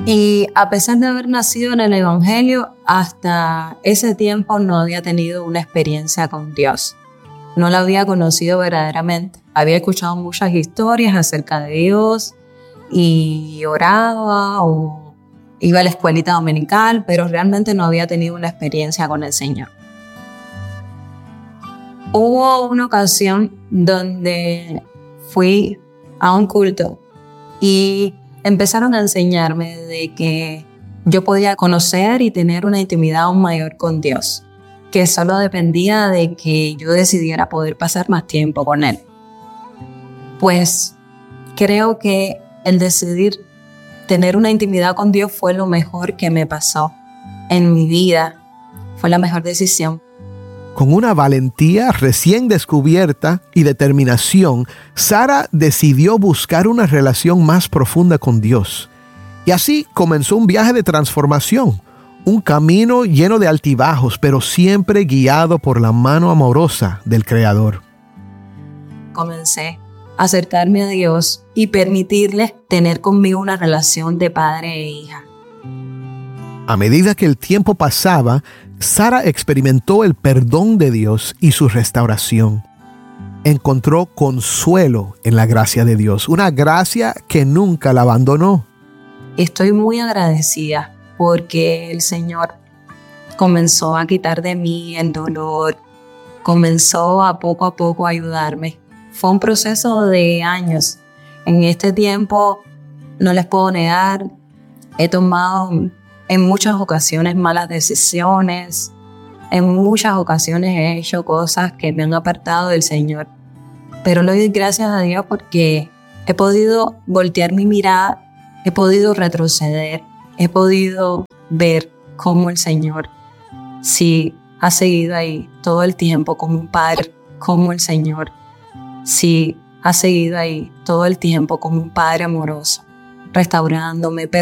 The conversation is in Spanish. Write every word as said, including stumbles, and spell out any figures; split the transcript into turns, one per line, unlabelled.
Y a pesar de haber nacido en el Evangelio, hasta ese tiempo no había tenido una experiencia con Dios. No la había conocido verdaderamente. Había escuchado muchas historias acerca de Dios y oraba o iba a la escuelita dominical, pero realmente no había tenido una experiencia con el Señor. Hubo una ocasión donde fui a un culto y empezaron a enseñarme de que yo podía conocer y tener una intimidad aún mayor con Dios, que solo dependía de que yo decidiera poder pasar más tiempo con Él. Pues creo que el decidir tener una intimidad con Dios fue lo mejor que me pasó en mi vida, fue la mejor decisión.
Con una valentía recién descubierta y determinación, Sara decidió buscar una relación más profunda con Dios. Y así comenzó un viaje de transformación, un camino lleno de altibajos, pero siempre guiado por la mano amorosa del Creador.
Comencé a acercarme a Dios y permitirle tener conmigo una relación de padre e hija.
A medida que el tiempo pasaba, Sara experimentó el perdón de Dios y su restauración. Encontró consuelo en la gracia de Dios, una gracia que nunca la abandonó.
Estoy muy agradecida porque el Señor comenzó a quitar de mí el dolor, comenzó a poco a poco a ayudarme. Fue un proceso de años. En este tiempo, no les puedo negar, he tomado en muchas ocasiones malas decisiones, en muchas ocasiones he hecho cosas que me han apartado del Señor. Pero le doy gracias a Dios porque he podido voltear mi mirada, he podido retroceder, he podido ver cómo el Señor sí ha seguido ahí todo el tiempo como un padre, cómo el Señor sí ha seguido ahí todo el tiempo como un padre amoroso, restaurándome,